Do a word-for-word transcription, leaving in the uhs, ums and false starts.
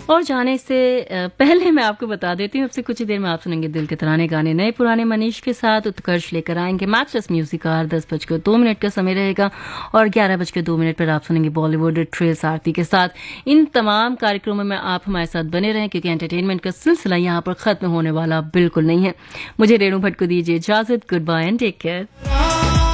और जाने से अ, पहले मैं आपको बता देती हूँ, अब से कुछ ही देर में आप सुनेंगे दिल के तराने गाने नए पुराने मनीष के साथ। उत्कर्ष लेकर आएंगे मैचलेस म्यूजिक आर दस बजकर दो मिनट का समय रहेगा और ग्यारह बजकर दो मिनट पर आप सुनेंगे बॉलीवुड ट्रेल्स आरती के साथ। इन तमाम कार्यक्रमों में आप हमारे साथ बने रहें क्योंकि एंटरटेनमेंट का सिलसिला यहाँ पर खत्म होने वाला बिल्कुल नहीं है। मुझे रेणु भट्ट को दीजिए इजाजत। Good bye and take care.